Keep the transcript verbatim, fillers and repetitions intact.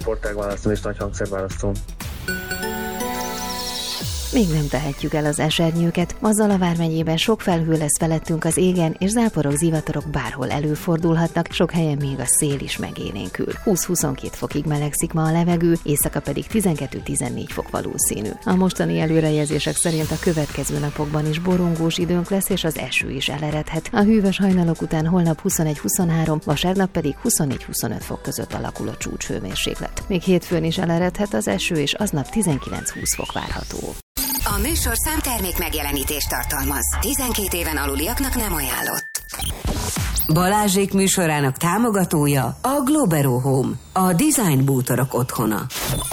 sportág választón és nagy hangszer választón. Még nem tehetjük el az esernyőket. Mazzala vármegyében sok felhő lesz felettünk az égen, és záporok, zivatarok bárhol előfordulhatnak, sok helyen még a szél is megélénkül. húsz-huszonkét fokig melegszik ma a levegő, éjszaka pedig tizenkettő-tizennégy fok valószínű. A mostani előrejelzések szerint a következő napokban is borongós időnk lesz, és az eső is eleredhet. A hűvös hajnalok után holnap huszonegy-huszonhárom, vasárnap pedig huszonnégy-huszonöt fok között alakul a csúcshőmérséklet. Még hétfőn is eleredhet az eső, és aznap tizenkilenc-húsz fok várható. A műsor számtermék megjelenítést tartalmaz. tizenkét éven aluliaknak nem ajánlott. Balázsék műsorának támogatója a Globero Home, a design bútorok otthona.